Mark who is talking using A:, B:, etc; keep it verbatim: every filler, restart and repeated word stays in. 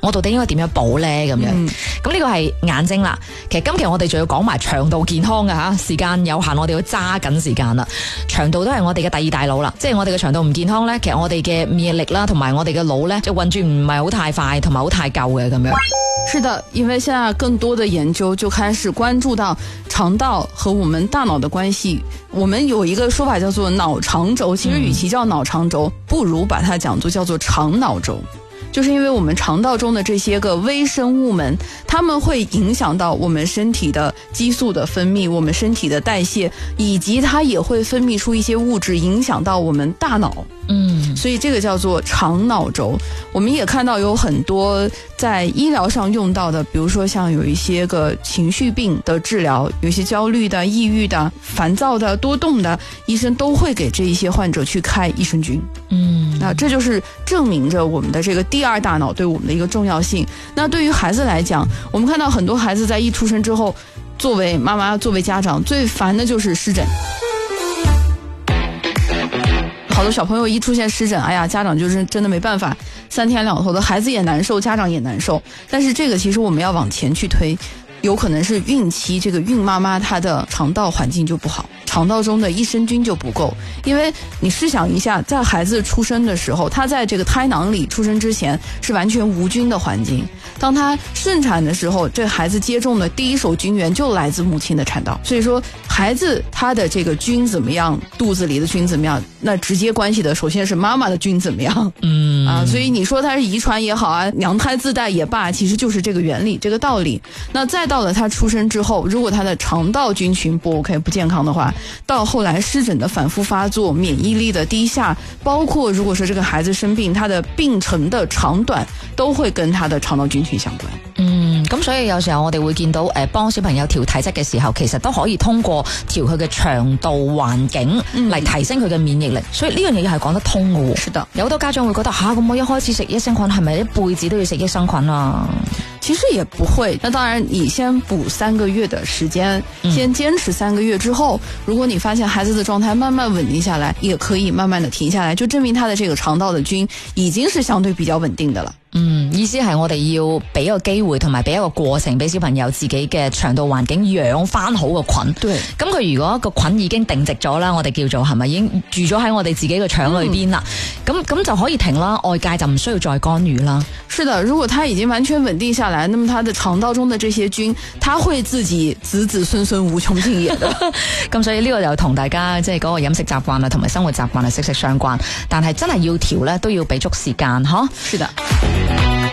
A: 我到底應該點樣補呢？咁樣，咁呢個係眼睛啦。其實今期我哋仲要講埋腸道健康嘅吓，時間有限，我哋要揸緊時間啦。腸道都係我哋嘅第二大腦啦，即係我哋嘅腸道唔健康呢，其實我哋嘅免疫力啦，同埋我哋嘅腦呢，就運轉唔係好太快，同埋好太夠嘅咁樣。
B: 是的，因为现在更多的研究就开始关注到肠道和我们大脑的关系。我们有一个说法叫做脑肠轴，其实与其叫脑肠轴，不如把它讲作叫做肠脑轴。就是因为我们肠道中的这些个微生物们，它们会影响到我们身体的激素的分泌，我们身体的代谢，以及它也会分泌出一些物质影响到我们大脑。嗯，所以这个叫做肠脑轴。我们也看到有很多在医疗上用到的，比如说像有一些个情绪病的治疗，有一些焦虑的、抑郁的、烦躁的、多动的，医生都会给这一些患者去开益生菌。嗯，那这就是证明着我们的这个第二大脑对我们的一个重要性。那对于孩子来讲，我们看到很多孩子在一出生之后，作为妈妈、作为家长，最烦的就是湿疹。好多小朋友一出现湿疹，哎呀，家长就是真的没办法，三天两头的，孩子也难受，家长也难受。但是这个其实我们要往前去推，有可能是孕期这个孕妈妈她的肠道环境就不好，肠道中的益生菌就不够。因为你试想一下，在孩子出生的时候，他在这个胎囊里出生之前是完全无菌的环境，当他顺产的时候，这孩子接种的第一手菌源就来自母亲的产道。所以说孩子他的这个菌怎么样，肚子里的菌怎么样，那直接关系的首先是妈妈的菌怎么样。嗯啊，所以你说它是遗传也好啊，娘胎自带也罢，其实就是这个原理，这个道理。那再到了他出生之后，如果他的肠道菌群不 OK 不健康的话，到后来湿疹的反复发作，免疫力的低下，包括如果說這個孩子生病，他的病程的長短都會跟他的腸道菌群相關。
A: 嗯，咁所以有時候我哋會見到誒幫小朋友調體質嘅時候，其實都可以通過調佢嘅腸道環境嚟提升佢嘅免疫力，所以呢樣嘢又係講得通嘅喎。是的，有好多家長會覺得吓，咁、啊、我一開始食益生菌係咪一輩子都要食益生菌啊？
B: 其實也不會，那當然你先補三個月的時間，先堅持三個月之後，如果你發現孩子的狀態慢慢穩定下來，也可以慢慢的停下來，就證明他的這個腸道的菌已經是相對比較穩定的了。
A: 嗯，意思係我哋要俾一個機會同埋俾一個過程俾小朋友自己嘅腸道環境養翻好個菌。對，咁佢如果個菌已經定植咗啦，我哋叫做係咪已經住咗喺我哋自己嘅腸裏邊啦？咁咁、嗯、就可以停啦，外界就唔需要再干預啦。
B: 是的，如果他已經完全穩定下來，那麼他的腸道中的這些菌，他會自己子子孫孫無窮盡也的。
A: 咁所以呢個就同大家即係嗰個飲食習慣啊，同埋生活習慣係息息相關。但係真係要調咧，都要俾足時間，嗬。
B: 是的。